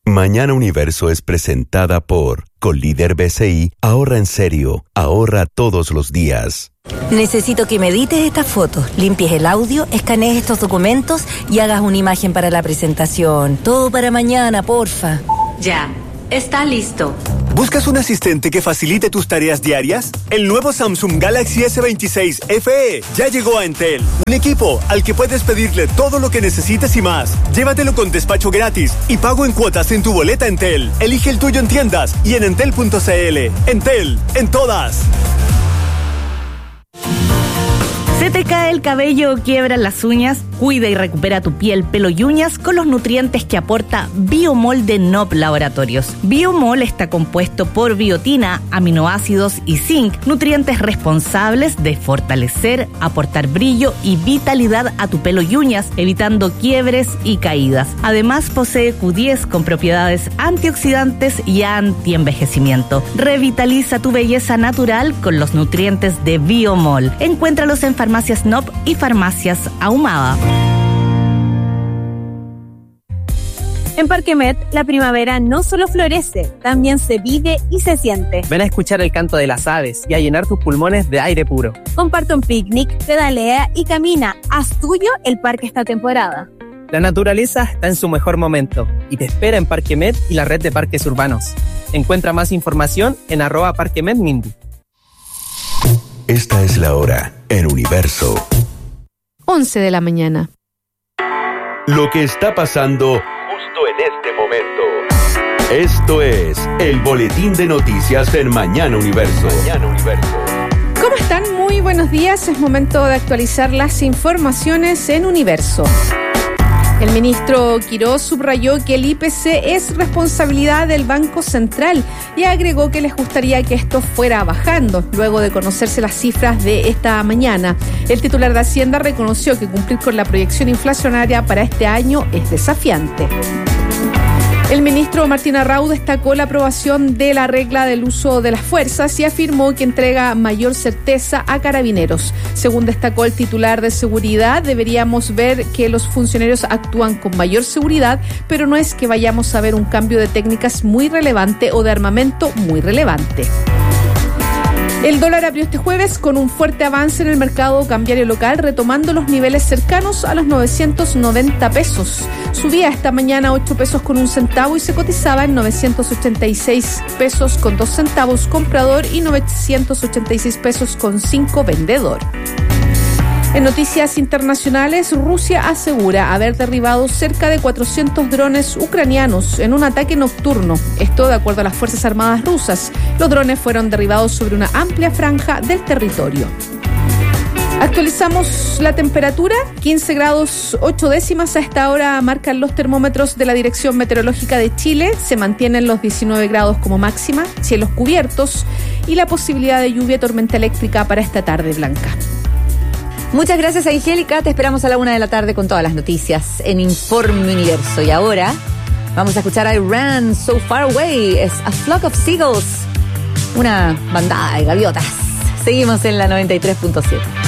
Mañana Universo es presentada por Colíder BCI. Ahorra en serio. Ahorra todos los días. Necesito que me edites estas fotos, limpies el audio, escanees estos documentos y hagas una imagen para la presentación. Todo para mañana, porfa. Ya, está listo. ¿Buscas un asistente que facilite tus tareas diarias? El nuevo Samsung Galaxy S26 FE ya llegó a Entel. Un equipo al que puedes pedirle todo lo que necesites y más. Llévatelo con despacho gratis y pago en cuotas en tu boleta Entel. Elige el tuyo en tiendas y en entel.cl. Entel, en todas. ¿Se te cae el cabello o quiebran las uñas? Cuida y recupera tu piel, pelo y uñas con los nutrientes que aporta Biomol de Nob Laboratorios. Biomol está compuesto por biotina, aminoácidos y zinc, nutrientes responsables de fortalecer, aportar brillo y vitalidad a tu pelo y uñas, evitando quiebres y caídas. Además, posee Q10 con propiedades antioxidantes y antienvejecimiento. Revitaliza tu belleza natural con los nutrientes de Biomol. Encuéntralos en Farmacias Nob y Farmacias Ahumada. En Parque Met, la primavera no solo florece, también se vive y se siente. Ven a escuchar el canto de las aves y a llenar tus pulmones de aire puro. Comparte un picnic, pedalea y camina. Haz tuyo el parque esta temporada. La naturaleza está en su mejor momento y te espera en Parque Met y la red de parques urbanos. Encuentra más información en @parquemetmindy. Esta es la hora en Universo. 11 de la mañana. Lo que está pasando justo en este momento. Esto es el Boletín de Noticias en Mañana Universo. Mañana Universo. ¿Cómo están? Muy buenos días. Es momento de actualizar las informaciones en Universo. El ministro Quirós subrayó que el IPC es responsabilidad del Banco Central y agregó que les gustaría que esto fuera bajando, luego de conocerse las cifras de esta mañana. El titular de Hacienda reconoció que cumplir con la proyección inflacionaria para este año es desafiante. El ministro Martín Arrau destacó la aprobación de la regla del uso de las fuerzas y afirmó que entrega mayor certeza a carabineros. Según destacó el titular de seguridad, deberíamos ver que los funcionarios actúan con mayor seguridad, pero no es que vayamos a ver un cambio de técnicas muy relevante o de armamento muy relevante. El dólar abrió este jueves con un fuerte avance en el mercado cambiario local, retomando los niveles cercanos a los 990 pesos. Subía esta mañana 8 pesos con un centavo y se cotizaba en 986 pesos con 2 centavos comprador y 986 pesos con 5 vendedor. En noticias internacionales, Rusia asegura haber derribado cerca de 400 drones ucranianos en un ataque nocturno. Esto de acuerdo a las Fuerzas Armadas rusas. Los drones fueron derribados sobre una amplia franja del territorio. Actualizamos la temperatura, 15 grados 8 décimas a esta hora marcan los termómetros de la Dirección Meteorológica de Chile. Se mantienen los 19 grados como máxima, cielos cubiertos y la posibilidad de lluvia tormenta eléctrica para esta tarde blanca. Muchas gracias, Angélica. Te esperamos a la 1 de la tarde con todas las noticias en Informe Universo. Y ahora vamos a escuchar I Ran So Far Away. Es A Flock of Seagulls, una bandada de gaviotas. Seguimos en la 93.7.